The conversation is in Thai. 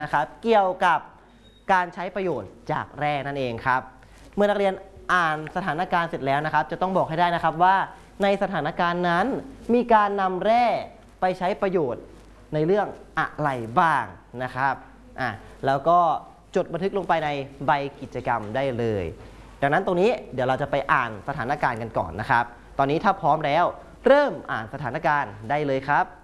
นะครับเกี่ยวกับการใช้ประโยชน์จากแร่นั่นเองครับเมื่อนักเรียนอ่านสถานการณ์เสร็จแล้วนะครับจะต้องบอกให้ได้นะครับว่าในสถานการณ์นั้นมีการนำแร่ไปใช้ประโยชน์ในเรื่องอะไรบ้างนะครับแล้วก็จดบันทึกลงไปในใบกิจกรรมได้เลยดังนั้นตรงนี้เดี๋ยวเราจะไปอ่านสถานการณ์กันก่อนนะครับตอนนี้ถ้าพร้อมแล้วเริ่มอ่านสถานการณ์ได้เลยครับ